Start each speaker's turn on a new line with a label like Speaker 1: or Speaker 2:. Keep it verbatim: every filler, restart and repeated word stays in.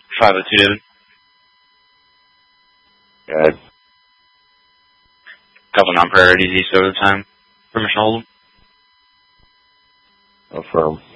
Speaker 1: five oh two, David.
Speaker 2: Good.
Speaker 1: Couple non-priorities east over the time. Permission to hold them.
Speaker 2: Affirm.